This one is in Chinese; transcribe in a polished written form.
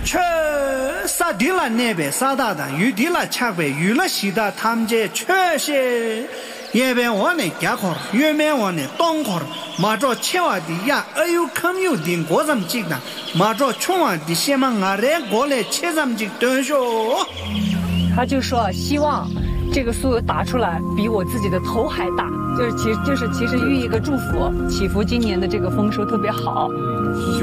却杀敌了那边杀大的，与敌了恰被与了西的他们这确实也边我呢家伙，远面我呢东伙，马着千万的呀，哎呦看有点过这么几个，马着穷万的先嘛俺人过来切这么几顿说。 他就说希望这个苏打出来比我自己的头还大，其实寓意一个祝福，祈福今年的这个丰收特别好。